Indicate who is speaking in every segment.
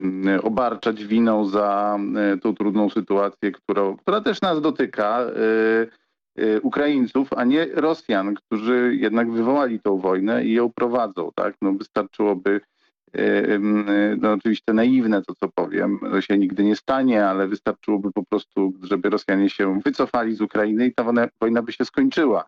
Speaker 1: obarczać winą za tą trudną sytuację, która też nas dotyka, Ukraińców, a nie Rosjan, którzy jednak wywołali tą wojnę i ją prowadzą, tak? No wystarczyłoby, no oczywiście naiwne to, co powiem, to się nigdy nie stanie, ale wystarczyłoby po prostu, żeby Rosjanie się wycofali z Ukrainy i ta wojna by się skończyła.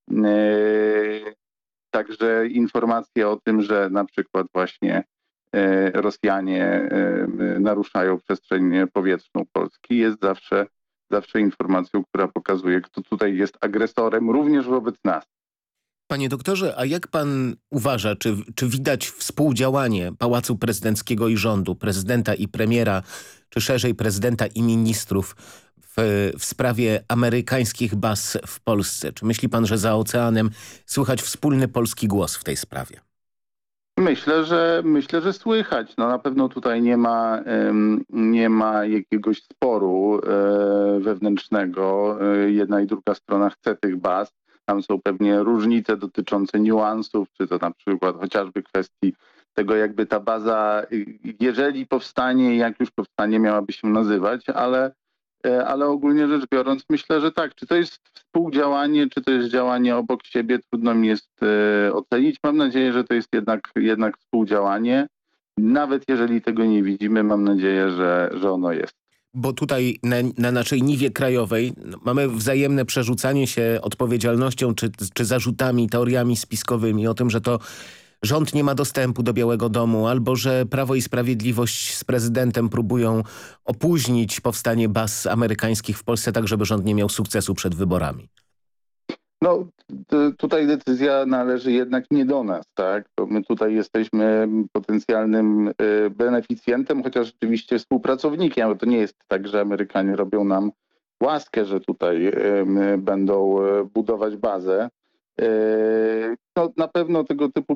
Speaker 1: Także informacje o tym, że na przykład właśnie Rosjanie naruszają przestrzeń powietrzną Polski, jest zawsze informacją, która pokazuje, kto tutaj jest agresorem również wobec nas.
Speaker 2: Panie doktorze, a jak pan uważa, czy widać współdziałanie Pałacu Prezydenckiego i rządu, prezydenta i premiera, czy szerzej prezydenta i ministrów w sprawie amerykańskich baz w Polsce? Czy myśli pan, że za oceanem słychać wspólny polski głos w tej sprawie?
Speaker 1: Myślę, że słychać. No na pewno tutaj nie ma jakiegoś sporu wewnętrznego. Jedna i druga strona chce tych baz. Tam są pewnie różnice dotyczące niuansów, czy to na przykład chociażby kwestii tego, jakby ta baza, jeżeli powstanie, jak już powstanie, miałaby się nazywać, ale ogólnie rzecz biorąc myślę, że tak. Czy to jest współdziałanie, czy to jest działanie obok siebie, trudno mi jest ocenić. Mam nadzieję, że to jest jednak współdziałanie. Nawet jeżeli tego nie widzimy, mam nadzieję, że ono jest.
Speaker 2: Bo tutaj na naszej niwie krajowej mamy wzajemne przerzucanie się odpowiedzialnością czy zarzutami, teoriami spiskowymi o tym, że to rząd nie ma dostępu do Białego Domu, albo że Prawo i Sprawiedliwość z prezydentem próbują opóźnić powstanie baz amerykańskich w Polsce, tak żeby rząd nie miał sukcesu przed wyborami.
Speaker 1: No tutaj decyzja należy jednak nie do nas, tak? Bo my tutaj jesteśmy potencjalnym beneficjentem, chociaż rzeczywiście współpracownikiem, bo to nie jest tak, że Amerykanie robią nam łaskę, że tutaj będą budować bazę. No, na pewno tego typu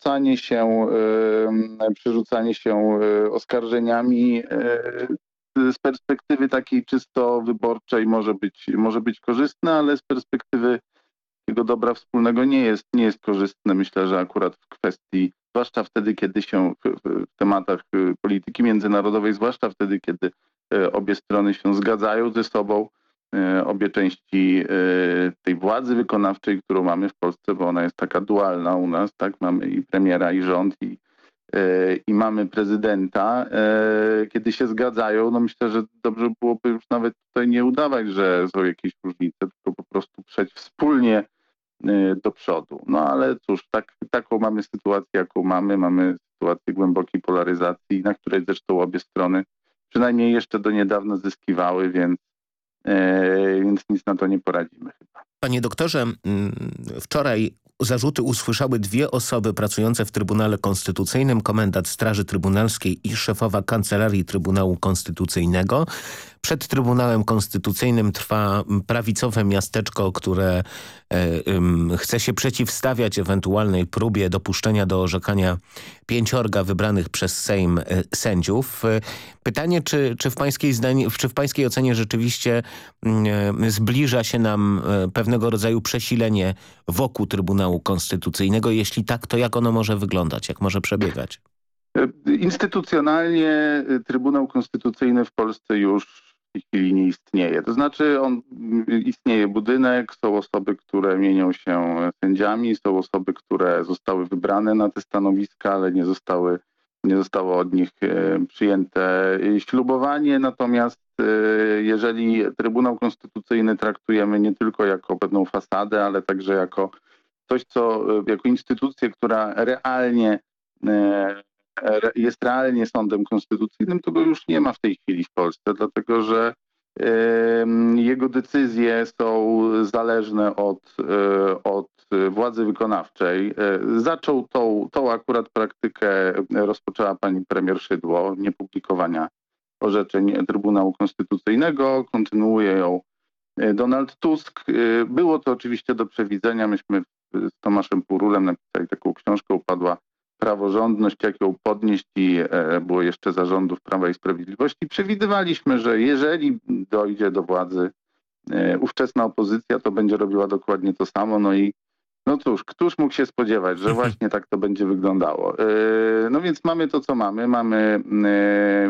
Speaker 1: przerzucanie się oskarżeniami z perspektywy takiej czysto wyborczej może być korzystne, ale z perspektywy takiego dobra wspólnego nie jest korzystne. Myślę, że akurat w kwestii, zwłaszcza wtedy, kiedy się w tematach polityki międzynarodowej, zwłaszcza wtedy, kiedy obie strony się zgadzają ze sobą, obie części tej władzy wykonawczej, którą mamy w Polsce, bo ona jest taka dualna u nas, tak? Mamy i premiera, i rząd, i mamy prezydenta. Kiedy się zgadzają, no myślę, że dobrze byłoby już nawet tutaj nie udawać, że są jakieś różnice, tylko po prostu przejść wspólnie do przodu. No ale cóż, taką mamy sytuację, jaką mamy. Mamy sytuację głębokiej polaryzacji, na której zresztą obie strony przynajmniej jeszcze do niedawna zyskiwały, więc nic na to nie poradzimy chyba.
Speaker 2: Panie doktorze, wczoraj zarzuty usłyszały dwie osoby pracujące w Trybunale Konstytucyjnym, komendant Straży Trybunalskiej i szefowa Kancelarii Trybunału Konstytucyjnego. Przed Trybunałem Konstytucyjnym trwa prawicowe miasteczko, które chce się przeciwstawiać ewentualnej próbie dopuszczenia do orzekania 5 wybranych przez Sejm sędziów. Pytanie, czy w pańskiej ocenie rzeczywiście zbliża się nam pewnego rodzaju przesilenie wokół Trybunału Konstytucyjnego? Jeśli tak, to jak ono może wyglądać? Jak może przebiegać?
Speaker 1: Instytucjonalnie Trybunał Konstytucyjny w Polsce już w tej chwili nie istnieje. To znaczy istnieje budynek, są osoby, które mienią się sędziami, są osoby, które zostały wybrane na te stanowiska, ale nie zostało od nich przyjęte ślubowanie. Natomiast jeżeli Trybunał Konstytucyjny traktujemy nie tylko jako pewną fasadę, ale także jako coś, jako instytucję, która jest realnie sądem konstytucyjnym, to go już nie ma w tej chwili w Polsce, dlatego że jego decyzje są zależne od władzy wykonawczej. Zaczął tą akurat praktykę, rozpoczęła pani premier Szydło, niepublikowania orzeczeń Trybunału Konstytucyjnego, kontynuuje ją Donald Tusk. Było to oczywiście do przewidzenia. Myśmy z Tomaszem Purulem napisali taką książkę, upadła praworządność, jak ją podnieść, i było jeszcze za rządów Prawa i Sprawiedliwości. Przewidywaliśmy, że jeżeli dojdzie do władzy ówczesna opozycja, to będzie robiła dokładnie to samo. No i No cóż, któż mógł się spodziewać, że właśnie tak to będzie wyglądało. No więc mamy to, co mamy. Mamy